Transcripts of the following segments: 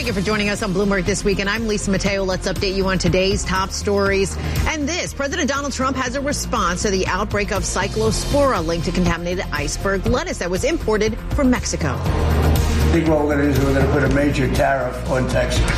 Thank you for joining us on Bloomberg This Week, and I'm Lisa Mateo. Let's update you on today's top stories. And this, President Donald Trump has a response to the outbreak of Cyclospora linked to contaminated iceberg lettuce that was imported from Mexico. I think what we're going to do is we're going to put a major tariff on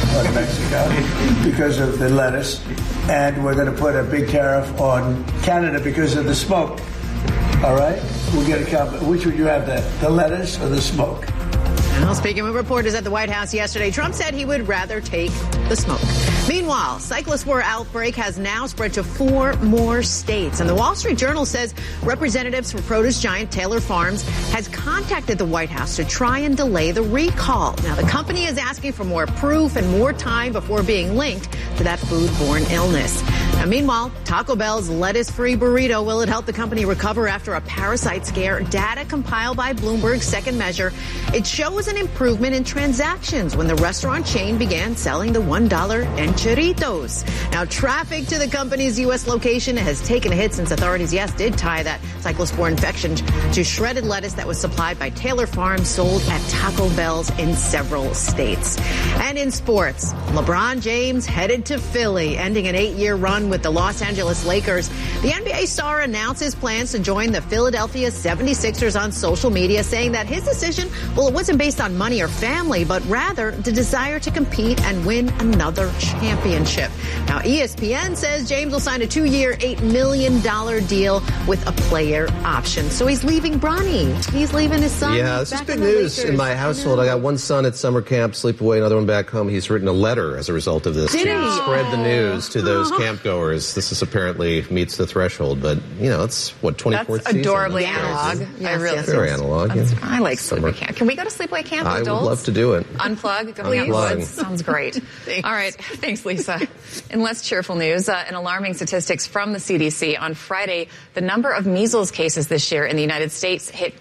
Mexico because of the lettuce, and we're going to put a big tariff on Canada because of the smoke. All right? We'll get a comment. Which would you have, the lettuce or the smoke? Well, speaking with reporters at the White House yesterday, Trump said he would rather take the smoke. Meanwhile, Cyclospora outbreak has now spread to 4 more states. And the Wall Street Journal says representatives for produce giant Taylor Farms has contacted the White House to try and delay the recall. Now, the company is asking for more proof and more time before being linked to that foodborne illness. Now, meanwhile, Taco Bell's lettuce-free burrito, will it help the company recover after a parasite scare? Data compiled by Bloomberg's Second Measure, it shows an improvement in transactions when the restaurant chain began selling the $1 enchiritos. Now, traffic to the company's U.S. location has taken a hit since authorities, did tie that cyclospore infection to shredded lettuce that was supplied by Taylor Farms, sold at Taco Bell's in several states. And in sports, LeBron James headed to Philly, ending an 8-year run with the Los Angeles Lakers. The NBA star announced his plans to join the Philadelphia 76ers on social media, saying that his decision, it wasn't based on money or family, but rather the desire to compete and win another championship. Now, ESPN says James will sign a 2-year, $8 million deal with a player option. So he's leaving Bronny. He's leaving his son. Yeah, this is big news in my household. I got one son at summer camp, sleepaway, another one back home. He's written a letter as a result of this to spread the news to those campgoers. This is apparently meets the threshold, but, it's, 24th That's season. Adorably analog. Yes, very analog. I like sleepaway camp. Can we go to sleepaway camp, adults? I would love to do it. Unplug, go in the woods. Sounds great. All right. Thanks, Lisa. In less cheerful news, an alarming statistics from the CDC. On Friday, the number of measles cases this year in the United States hit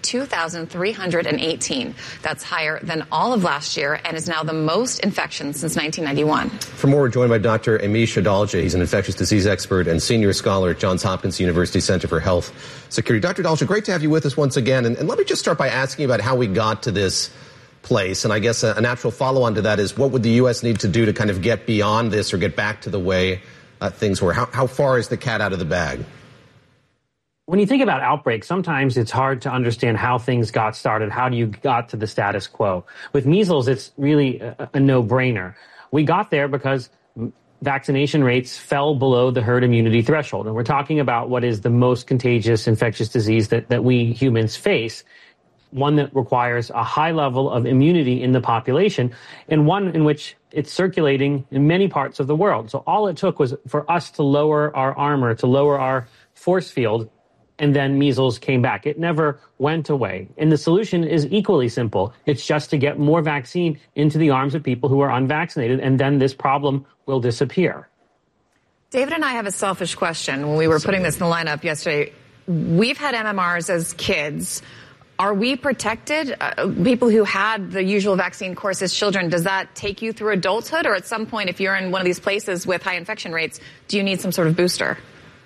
2,318. That's higher than all of last year and is now the most infections since 1991. For more, we're joined by Dr. Amish Adalja. He's an infectious disease expert and senior scholar at Johns Hopkins University Center for Health Security. Dr. Adalja, great to have you with us once again. And let me just start by asking about how we got to this place. And I guess a natural follow-on to that is, what would the U.S. need to do to kind of get beyond this or get back to the way things were? How far is the cat out of the bag? When you think about outbreaks, sometimes it's hard to understand how things got started. How do you got to the status quo? With measles, it's really a no-brainer. We got there because vaccination rates fell below the herd immunity threshold. And we're talking about what is the most contagious infectious disease that we humans face, one that requires a high level of immunity in the population, and one in which it's circulating in many parts of the world. So all it took was for us to lower our armor, to lower our force field, and then measles came back. It never went away. And the solution is equally simple. It's just to get more vaccine into the arms of people who are unvaccinated, and then this problem will disappear. David and I have a selfish question. When we were putting this in the lineup yesterday, we've had MMRs as kids. Are we protected? People who had the usual vaccine course as children, does that take you through adulthood? Or at some point, if you're in one of these places with high infection rates, do you need some sort of booster?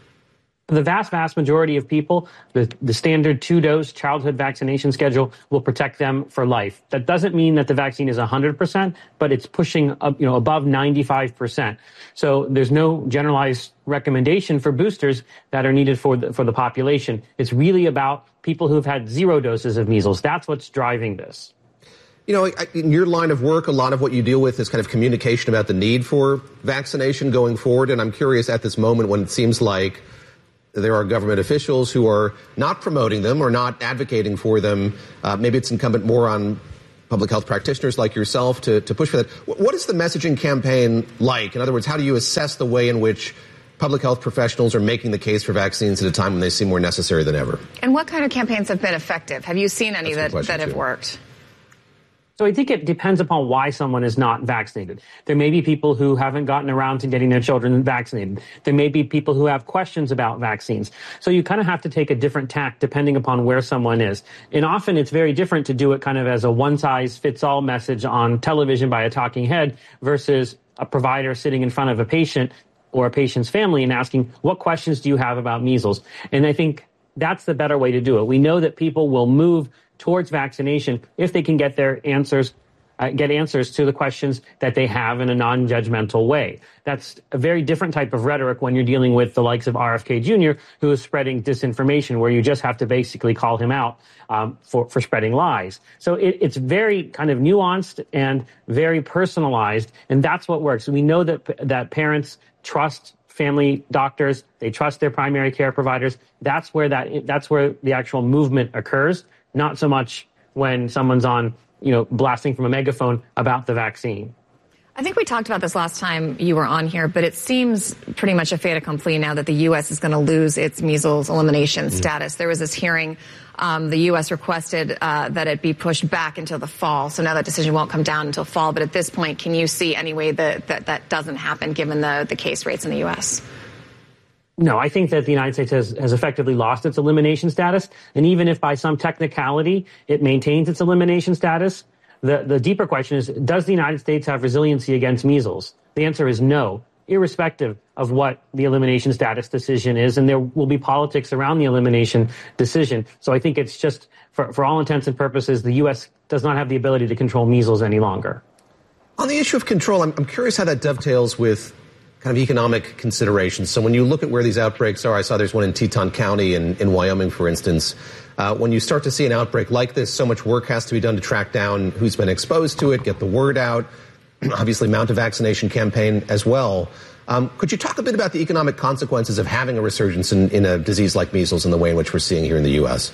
The vast majority of people, the standard 2-dose childhood vaccination schedule will protect them for life. That doesn't mean that the vaccine is 100%, but it's pushing up, above 95%. So there's no generalized recommendation for boosters that are needed for the population. It's really about people who've had 0 doses of measles. That's what's driving this. In your line of work, a lot of what you deal with is kind of communication about the need for vaccination going forward. And I'm curious, at this moment when it seems like there are government officials who are not promoting them or not advocating for them, maybe it's incumbent more on public health practitioners like yourself to push for that. What is the messaging campaign like? In other words, how do you assess the way in which public health professionals are making the case for vaccines at a time when they seem more necessary than ever? And what kind of campaigns have been effective? Have you seen any that have worked? So I think it depends upon why someone is not vaccinated. There may be people who haven't gotten around to getting their children vaccinated. There may be people who have questions about vaccines. So you kind of have to take a different tack depending upon where someone is. And often it's very different to do it kind of as a one-size-fits-all message on television by a talking head versus a provider sitting in front of a patient or a patient's family and asking, what questions do you have about measles? And I think that's the better way to do it. We know that people will move towards vaccination if they can get their answers get answers to the questions that they have in a non-judgmental way. That's a very different type of rhetoric when you're dealing with the likes of RFK Jr., who is spreading disinformation, where you just have to basically call him out for spreading lies. So it's very kind of nuanced and very personalized, and that's what works. We know that parents trust family doctors, they trust their primary care providers. That's where the actual movement occurs, not so much when someone's on, blasting from a megaphone about the vaccine. I think we talked about this last time you were on here, but it seems pretty much a fait accompli now that the U.S. is going to lose its measles elimination status. There was this hearing. The U.S. requested that it be pushed back until the fall. So now that decision won't come down until fall. But at this point, can you see any way that doesn't happen given the case rates in the U.S.? No, I think that the United States has effectively lost its elimination status. And even if by some technicality it maintains its elimination status, the deeper question is, does the United States have resiliency against measles? The answer is no, irrespective of what the elimination status decision is. And there will be politics around the elimination decision. So I think it's just, for all intents and purposes, the U.S. does not have the ability to control measles any longer. On the issue of control, I'm curious how that dovetails with kind of economic considerations. So when you look at where these outbreaks are, I saw there's one in Teton County in Wyoming, for instance. When you start to see an outbreak like this, so much work has to be done to track down who's been exposed to it, get the word out, obviously mount a vaccination campaign as well. Could you talk a bit about the economic consequences of having a resurgence in a disease like measles in the way in which we're seeing here in the U.S.?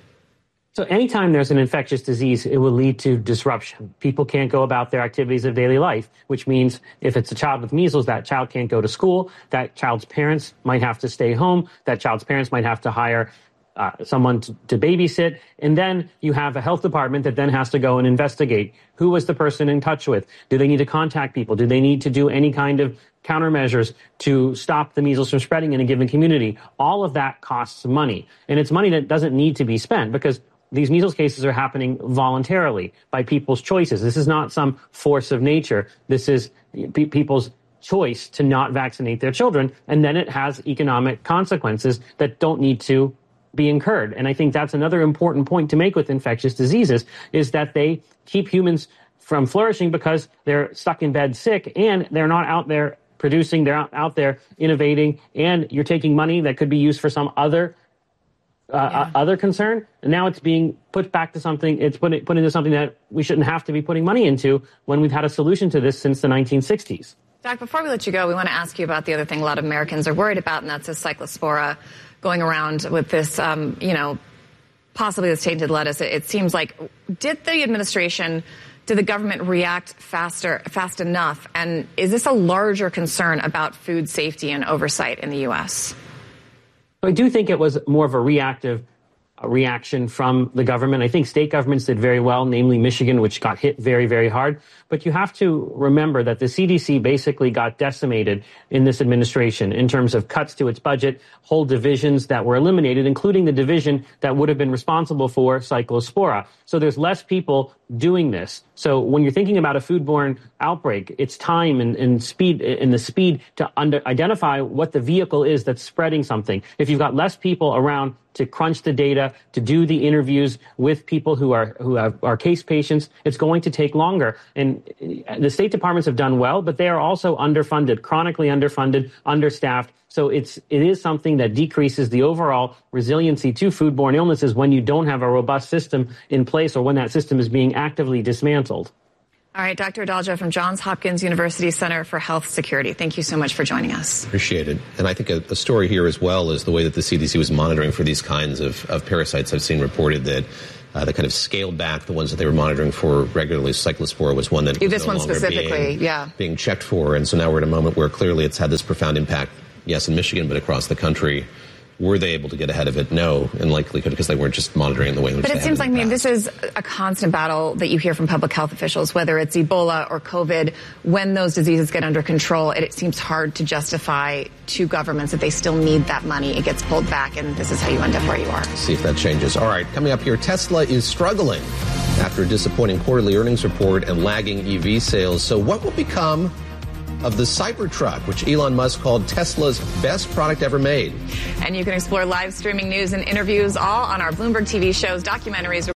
So anytime there's an infectious disease, it will lead to disruption. People can't go about their activities of daily life, which means if it's a child with measles, that child can't go to school, that child's parents might have to stay home, that child's parents might have to hire someone to babysit, and then you have a health department that then has to go and investigate who was the person in touch with. Do they need to contact people? Do they need to do any kind of countermeasures to stop the measles from spreading in a given community? All of that costs money, and it's money that doesn't need to be spent because these measles cases are happening voluntarily by people's choices. This is not some force of nature. This is people's choice to not vaccinate their children, and then it has economic consequences that don't need to be incurred. And I think that's another important point to make with infectious diseases, is that they keep humans from flourishing because they're stuck in bed sick and they're not out there producing, they're out there innovating, and you're taking money that could be used for some other concern, and now it's being put back to something, it's put into something that we shouldn't have to be putting money into when we've had a solution to this since the 1960s. Doc, before we let you go, we want to ask you about the other thing a lot of Americans are worried about, and that's this cyclospora going around with this, possibly this tainted lettuce. It seems like, did the government react fast enough? And is this a larger concern about food safety and oversight in the U.S.? I do think it was more of a reaction from the government. I think state governments did very well, namely Michigan, which got hit very, very hard. But you have to remember that the CDC basically got decimated in this administration in terms of cuts to its budget, whole divisions that were eliminated, including the division that would have been responsible for cyclospora. So there's less people doing this. So when you're thinking about a foodborne outbreak, it's time and speed and the speed to identify what the vehicle is that's spreading something. If you've got less people around to crunch the data, to do the interviews with people who are case patients, it's going to take longer. And the state departments have done well, but they are also underfunded, chronically underfunded, understaffed. So it is something that decreases the overall resiliency to foodborne illnesses when you don't have a robust system in place or when that system is being actively dismantled. All right, Dr. Adaljo from Johns Hopkins University Center for Health Security. Thank you so much for joining us. Appreciate it. And I think a story here as well is the way that the CDC was monitoring for these kinds of parasites. I've seen reported that they kind of scaled back the ones that they were monitoring for regularly. Cyclospora was one that was this no one longer specifically, being checked for. And so now we're in a moment where clearly it's had this profound impact, yes, in Michigan, but across the country. Were they able to get ahead of it? No, in likelihood because they weren't just monitoring the way in which they had. But it seems like, this is a constant battle that you hear from public health officials, whether it's Ebola or COVID. When those diseases get under control, it seems hard to justify to governments that they still need that money. It gets pulled back, and this is how you end up where you are. See if that changes. All right, coming up here, Tesla is struggling after a disappointing quarterly earnings report and lagging EV sales. So what will become of the Cybertruck, which Elon Musk called Tesla's best product ever made? And you can explore live streaming news and interviews all on our Bloomberg TV shows, documentaries,